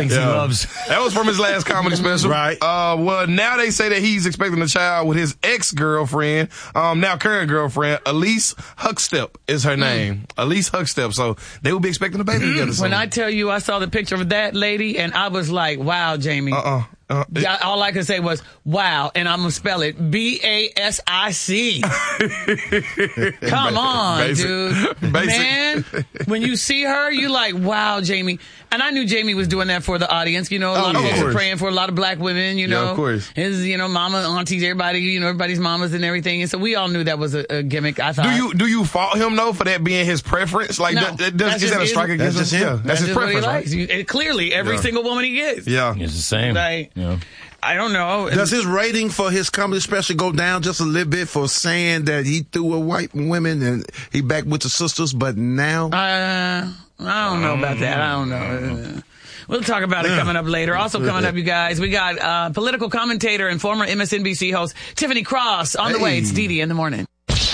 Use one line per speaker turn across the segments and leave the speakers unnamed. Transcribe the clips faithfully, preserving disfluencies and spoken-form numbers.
things
Yeah.
he loves.
That was from his last comedy special.
Right.
Uh, well, now they say that he's expecting a child with his ex-girlfriend, um, now current girlfriend, Elise Huckstep is her name. Elise Huckstep. So they will be expecting a baby together soon.
When I tell you I saw the picture of that lady and I was like, wow, Jamie.
Uh-uh. Uh,
Yeah, all I could say was, wow, and I'm going to spell it B A S I C. Come on,
Basic.
dude.
Basic.
Man, when you see her, you like, wow, Jamie. And I knew Jamie was doing that for the audience. You know, a lot
Oh,
of
yeah.
folks
Of
are
course.
praying for a lot of black women, you
Yeah,
know.
of course.
His, you know, mama, aunties, everybody, you know, everybody's mamas and everything. And so we all knew that was a, a gimmick, I thought.
Do you do you fault him though for that being his preference? Like,
No,
that, that,
that's
does, is
just
that a
his-
strike against
that's
him?
just him.
Yeah, that's, his
just what he
preference,
likes.
right?
You- and clearly, every
Yeah.
single woman he gets.
Yeah.
It's the same.
Like,
Yeah.
I don't know.
Does his rating for his comedy special go down just a little bit for saying that he threw a white women and he back with the sisters, but now?
Uh, I don't know about that. I don't know. Uh, We'll talk about it coming up later. Also coming up, you guys, we got uh, political commentator and former M S N B C host Tiffany Cross on the way. It's Dee Dee in the morning.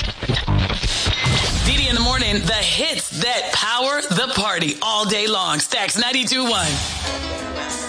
Dee Dee in the morning, the hits that power the party all day long. Stacks ninety-two point one.